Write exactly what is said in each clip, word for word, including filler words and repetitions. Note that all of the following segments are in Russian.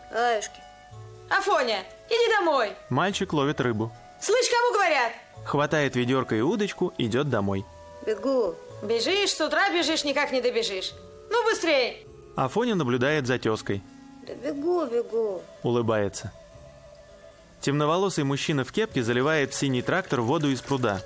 Аюшки. Афоня, иди домой. Мальчик ловит рыбу. Слышь, кому говорят? Хватает ведерко и удочку, идет домой. Бегу. Бежишь, с утра бежишь, никак не добежишь. Ну, быстрей. Афоня наблюдает за тезкой. Да бегу, бегу. Улыбается. Темноволосый мужчина в кепке заливает в синий трактор воду из пруда.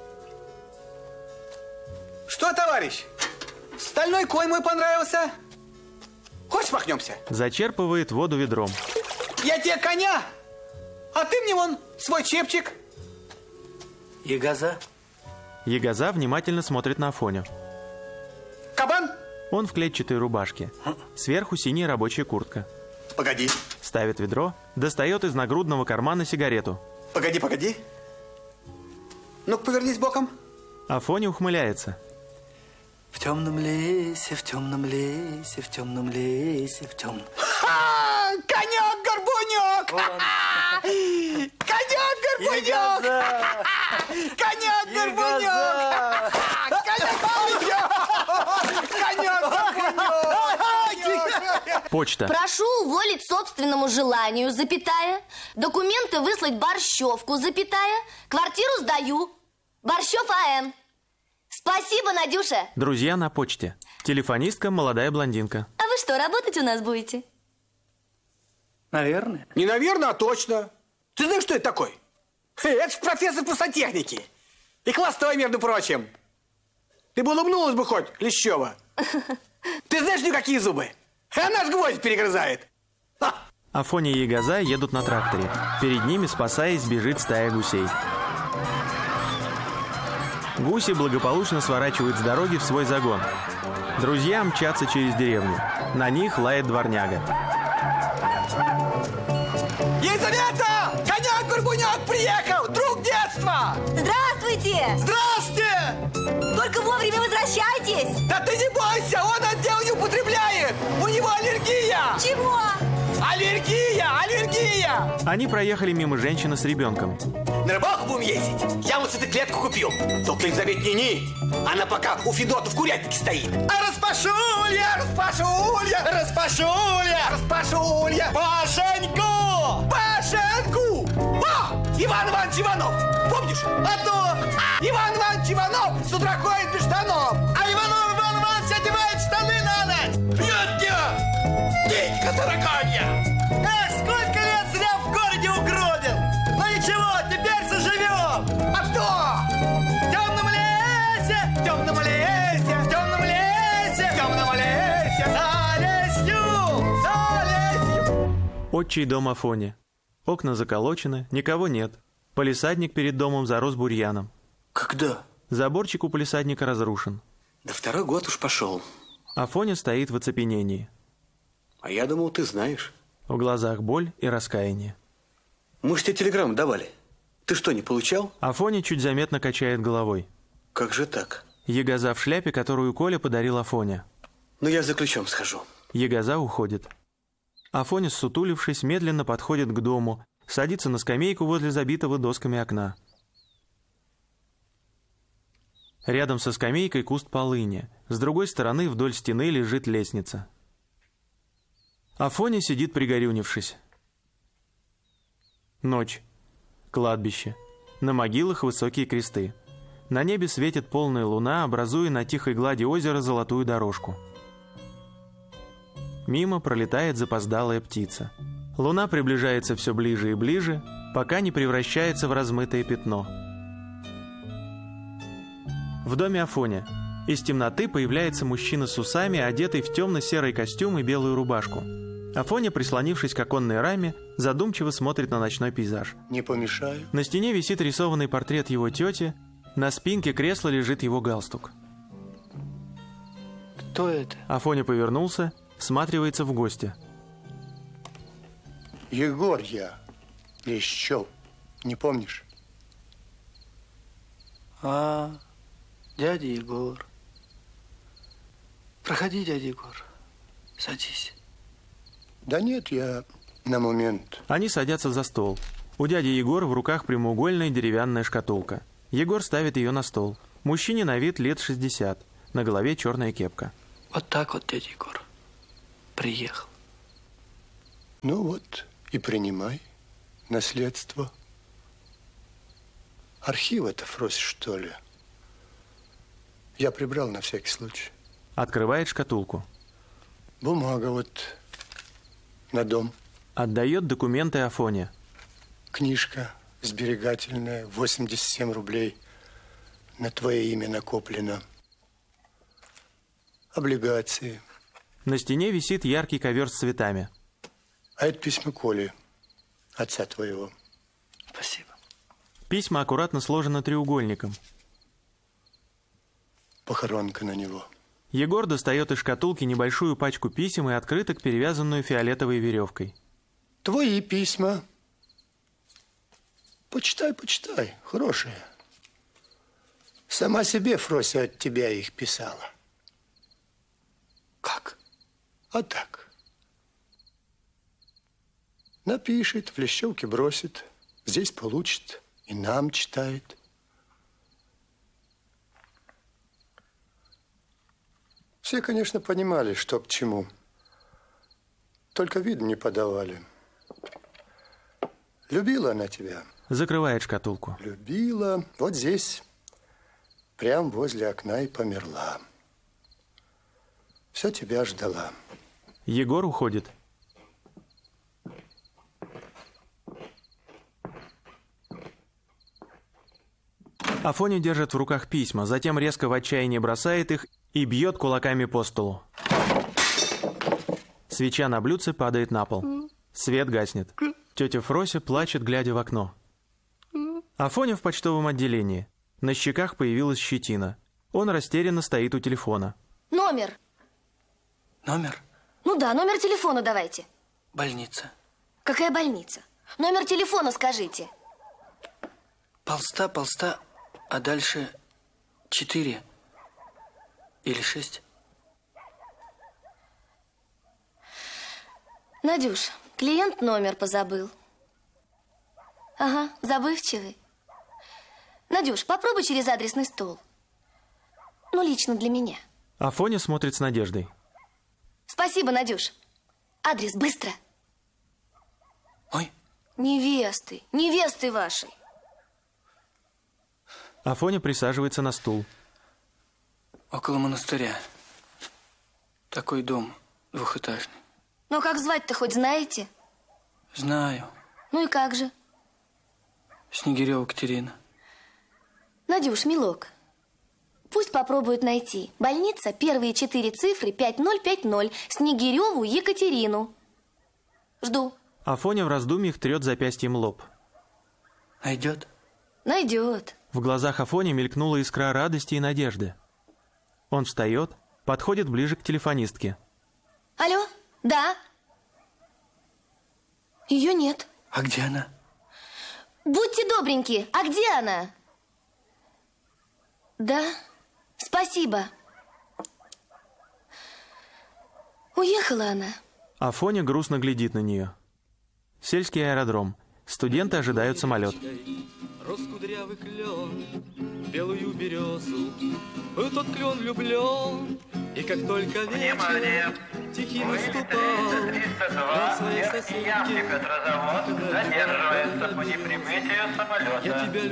Что, товарищ? Стальной конь мой понравился? Хочешь махнемся? Зачерпывает воду ведром. Я тебе коня, а ты мне вон свой чепчик. Ягоза. Ягоза внимательно смотрит на Афоню. Кабан? Он в клетчатой рубашке. Сверху синяя рабочая куртка. Погоди. Ставит ведро, достает из нагрудного кармана сигарету. Погоди, погоди. Ну-ка, повернись боком. Афоня ухмыляется. В темном лесе, в темном лесе, в темном лесе, в темном... Конек-горбунек! Конек-горбунек! Конек-горбунек! Конек-горбунек! Почта. Прошу уволить собственному желанию, запятая. Документы выслать Борщевку, запятая. Квартиру сдаю. Борщев А Н. Спасибо, Надюша. Друзья на почте. Телефонистка, молодая блондинка. А вы что, работать у нас будете? Наверное. Не наверное, а точно. Ты знаешь, что это такой? Это ж профессор по сантехнике. И класс твой, между прочим. Ты бы улыбнулась бы хоть, Лещева. Ты знаешь, у нее какие зубы? Она ж гвоздь перегрызает. А. Афоня и Ягоза едут на тракторе. Перед ними, спасаясь, бежит стая гусей. Гуси благополучно сворачивают с дороги в свой загон. Друзья мчатся через деревню. На них лает дворняга. Елизавета! Конек-горбунек приехал! Друг детства! Здравствуйте! Здрасте! Только вовремя возвращайтесь! Да ты не бойся, он отдел не употребляет! У него аллергия! Чего? Аллергия! Аллергия! Они проехали мимо женщины с ребенком. На рыбалку будем ездить? Я вот мотоциклетку купил. Только Елизавета не-не. Она пока у Федота в курятнике стоит. А распашулья, распашулья, распашулья, распашулья. Пашеньку! Пашеньку! А! Иван Иванович Иванов! Помнишь? А то! Иван Иванович Иванов с утра ходит без штанов. А Иванов Иван Иванович одевает штаны на ночь. Пьет тебя! Дичка тараканья! Эх, сколько лет зря в городе угробил! Ну ничего, теперь заживем! А кто? В темном лесе, в темном лесе, в темном лесе, в темном лесе, за лесью, за лесью. Отчий дом Афони. Окна заколочены, никого нет. Палисадник перед домом зарос бурьяном. Когда? Заборчик у палисадника разрушен. Да второй год уж пошел. Афоня стоит в оцепенении. А я думал, ты знаешь. В глазах боль и раскаяние. Мы же тебе телеграмму давали. Ты что, не получал? Афоня чуть заметно качает головой. Как же так? Ягоза в шляпе, которую Коля подарил Афоне. Ну, я за ключом схожу. Ягоза уходит. Афоня, ссутулившись, медленно подходит к дому, садится на скамейку возле забитого досками окна. Рядом со скамейкой куст полыни. С другой стороны вдоль стены лежит лестница. Афоня сидит, пригорюнившись. Ночь. Кладбище. На могилах высокие кресты. На небе светит полная луна, образуя на тихой глади озера золотую дорожку. Мимо пролетает запоздалая птица. Луна приближается все ближе и ближе, пока не превращается в размытое пятно. В доме Афоня. Из темноты появляется мужчина с усами, одетый в темно-серый костюм и белую рубашку. Афоня, прислонившись к оконной раме, задумчиво смотрит на ночной пейзаж. Не помешаю. На стене висит рисованный портрет его тети, на спинке кресла лежит его галстук. Кто это? Афоня повернулся, всматривается в гостя. Егор я, Лещев. Не помнишь? А, дядя Егор. Проходи, дядя Егор. Садись. Да нет, я на момент. Они садятся за стол. У дяди Егора в руках прямоугольная деревянная шкатулка. Егор ставит ее на стол. Мужчине на вид лет шестьдесят. На голове черная кепка. Вот так вот, дядя Егор. Приехал. Ну вот, и принимай наследство. Архива-то, Фрось, что ли? Я прибрал на всякий случай. Открывает шкатулку. Бумага вот на дом. Отдает документы Афоне. Книжка сберегательная, восемьдесят семь рублей на твое имя накоплено. Облигации. На стене висит яркий ковер с цветами. А это письма Коли, отца твоего. Спасибо. Письма аккуратно сложены треугольником. Похоронка на него. Егор достает из шкатулки небольшую пачку писем и открыток, перевязанную фиолетовой веревкой. Твои письма. Почитай, почитай, хорошие. Сама себе Фрося от тебя их писала. Как? А так. Напишет, в лещевке бросит, здесь получит, и нам читает. Все, конечно, понимали, что к чему. Только виду не подавали. Любила она тебя. Закрывает шкатулку. Любила. Вот здесь, прям возле окна и померла. Все тебя ждала. Егор уходит. Афоня держит в руках письма, затем резко в отчаянии бросает их и бьет кулаками по столу. Свеча на блюдце падает на пол. Свет гаснет. Тетя Фрося плачет, глядя в окно. Афоня в почтовом отделении. На щеках появилась щетина. Он растерянно стоит у телефона. Номер. Номер? Ну да, номер телефона давайте. Больница. Какая больница? Номер телефона скажите. Полста, полста, а дальше четыре или шесть. Надюш, клиент номер позабыл. Ага, забывчивый. Надюш, попробуй через адресный стол. Ну, лично для меня. Афоня смотрит с надеждой. Спасибо, Надюш. Адрес быстро. Ой. Невесты, невесты вашей. Афоня присаживается на стул. Около монастыря. Такой дом двухэтажный. Ну, как звать-то хоть знаете? Знаю. Ну и как же? Снегирева Катерина. Надюш, милок, пусть попробуют найти. Больница, первые четыре цифры, пять ноль пять ноль. Снегиреву Екатерину. Жду. Афоня в раздумьях трет запястьем лоб. Найдет? Найдет. В глазах Афони мелькнула искра радости и надежды. Он встает, подходит ближе к телефонистке. Алло, да? Ее нет. А где она? Будьте добреньки, а где она? Да, спасибо. Уехала она. Афоня грустно глядит на нее. Сельский аэродром. Студенты ожидают самолет. Рос кудрявый клен, белую березу, был тот клен влюблен, и как только вечер тихий наступал, он своей соседке Петрозавод задерживается по неприбытию самолета. Я тебя